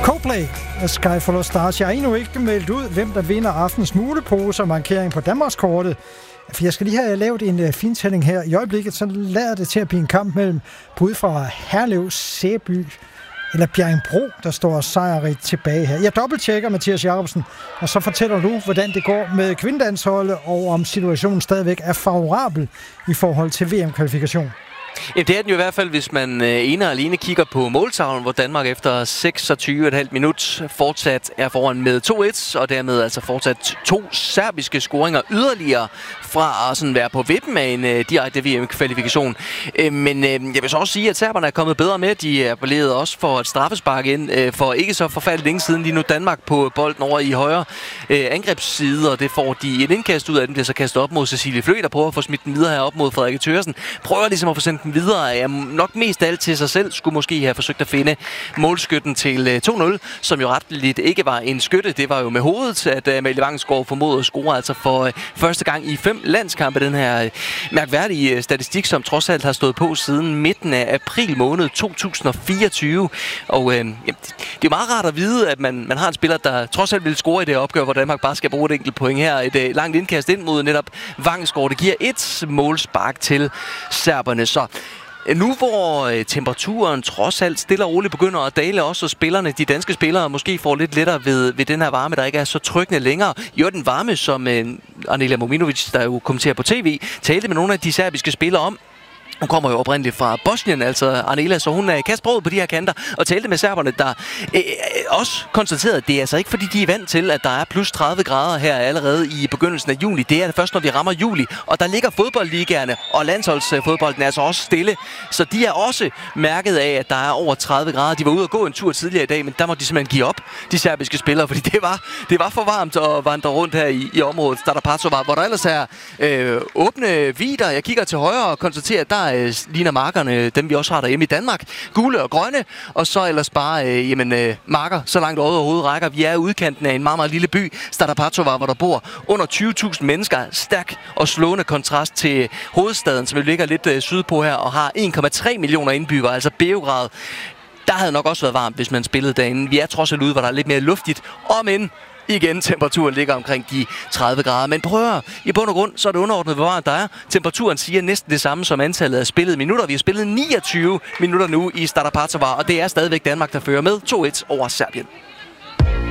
Coldplay af Sky Full of Stars. Jeg har endnu ikke meldt ud, hvem der vinder aftens mulepose og markering på Danmarkskortet. For jeg skal lige have lavet en fintælling her. I øjeblikket så lader det til at blive en kamp mellem bud fra Herlev, Sæby eller Bjerringbro, der står sejrigt tilbage her. Jeg dobbelttjekker Mathias Jacobsen, og så fortæller du, hvordan det går med kvindelandsholdet, og om situationen stadigvæk er favorabel i forhold til VM-kvalifikation. Ja, det er den jo i hvert fald, hvis man ene og alene kigger på måltavlen, hvor Danmark efter 26,5 minut fortsat er foran med 2-1, og dermed altså fortsat 2 serbiske scoringer yderligere fra at sådan være på vippen af en direkte VM-kvalifikation. Men jeg vil så også sige, at serberne er kommet bedre med. De er appelleret også for et straffespark ind for ikke så forfærdeligt længe siden. Lige nu Danmark på bolden over i højre angrebsside, og det får de et indkast ud af. Den bliver så kastet op mod Cecilie Flø, der prøver at få smidt den videre her op mod Frederik Thøresen. Prøver ligesom at få sendt den videre. Jeg nok mest af alt til sig selv skulle måske have forsøgt at finde målskytten til 2-0, som jo retteligt ikke var en skytte. Det var jo med hovedet, at Amalie Vangsgaard formåede at score altså for første gang i 5 landskampe. Den her mærkværdige statistik, som trods alt har stået på siden midten af april måned 2024. Og det er meget rart at vide, at man har en spiller, der trods alt vil score i det opgør, hvor Danmark bare skal bruge et enkelt point her. Et langt indkast ind mod netop Vangsgaard. Det giver et målspark til serberne. Så nu hvor temperaturen trods alt stille og roligt begynder at dale også, og spillerne, de danske spillere, måske får lidt lettere ved den her varme, der ikke er så trykkende længere. Jo, den varme, som Anelija Mominovic, der jo kommenterer på tv, talte med nogle af de serbiske spillere om. Hun kommer jo oprindeligt fra Bosnien, altså Anela, så hun kastede brød på de her kanter og talte med serberne, der også konstaterede, at det er altså ikke fordi, de er vant til, at der er plus 30 grader her allerede i begyndelsen af juli. Det er det først, når vi rammer juli, og der ligger fodboldligaerne, og landsholdsfodbolden er altså også stille. Så de er også mærket af, at der er over 30 grader. De var ude og gå en tur tidligere i dag, men der må de simpelthen give op, de serbiske spillere, fordi det var for varmt at vandre rundt her i området Stara Pacova, hvor der ellers er åbne vider. Jeg kigger til højre og konstaterer, at der ligner markerne, dem vi også har derhjemme i Danmark, gule og grønne, og så ellers bare marker, så langt øjet overhovedet rækker. Vi er i udkanten af en meget, meget lille by, Stara Pacova, hvor der bor under 20.000 mennesker. Stærk og slående kontrast til hovedstaden, som jo ligger lidt sydpå her, og har 1,3 millioner indbyggere, altså Beograd. Der havde nok også været varmt, hvis man spillede derinde. Vi er trods alt ude, hvor der er lidt mere luftigt, men igen, temperaturen ligger omkring de 30 grader. Men prøv at høre, i bund og grund, så er det underordnet, hvor varmt der er. Temperaturen siger næsten det samme som antallet af spillede minutter. Vi har spillet 29 minutter nu i Stara Pacova, og det er stadigvæk Danmark, der fører med 2-1 over Serbien.